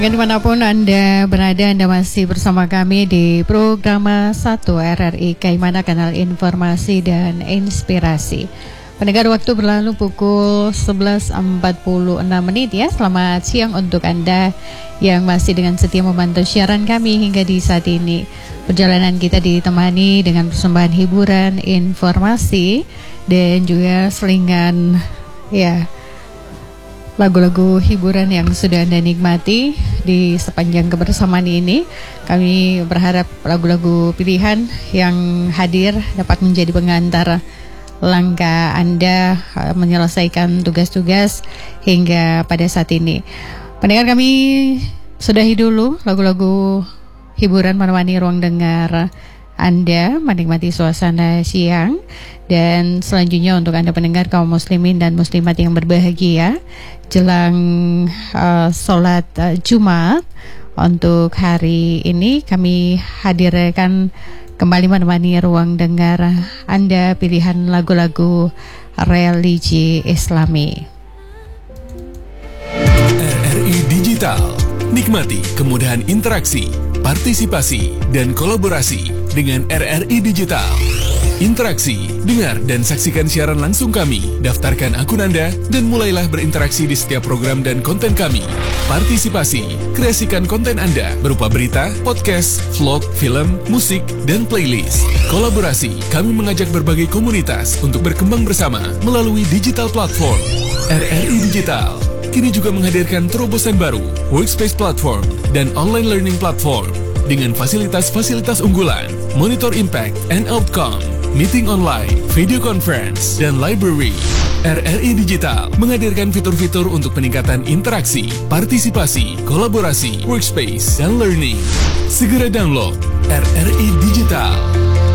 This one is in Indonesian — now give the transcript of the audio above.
Dimanapun Anda berada, Anda masih bersama kami di program 1 RRI Kaimana, kanal informasi dan inspirasi. Pendengar, waktu berlalu pukul 11.46 ya. Selamat siang untuk Anda yang masih dengan setia memantau siaran kami hingga di saat ini. Perjalanan kita ditemani dengan persembahan hiburan, informasi, dan juga selingan lagu-lagu hiburan yang sudah Anda nikmati di sepanjang kebersamaan ini. Kami berharap lagu-lagu pilihan yang hadir dapat menjadi pengantar langkah Anda menyelesaikan tugas-tugas hingga pada saat ini. Pendengar, kami sudahi dulu lagu-lagu hiburan menemani ruang dengar Anda menikmati suasana siang. Dan selanjutnya untuk Anda pendengar kaum muslimin dan muslimat yang berbahagia jelang sholat Jumat, untuk hari ini kami hadirkan kembali menemani ruang dengar Anda pilihan lagu-lagu religi Islami. RRI Digital, nikmati kemudahan interaksi, partisipasi, dan kolaborasi dengan RRI Digital. Interaksi, dengar dan saksikan siaran langsung kami, daftarkan akun Anda, dan mulailah berinteraksi di setiap program dan konten kami. Partisipasi, kreasikan konten Anda berupa berita, podcast, vlog, film, musik, dan playlist. Kolaborasi, kami mengajak berbagai komunitas untuk berkembang bersama melalui digital platform. RRI Digital kini juga menghadirkan terobosan baru, workspace platform, dan online learning platform dengan fasilitas-fasilitas unggulan, monitor impact and outcome, meeting online, video conference, dan library. RRI Digital menghadirkan fitur-fitur untuk peningkatan interaksi, partisipasi, kolaborasi, workspace, dan learning. Segera download RRI Digital.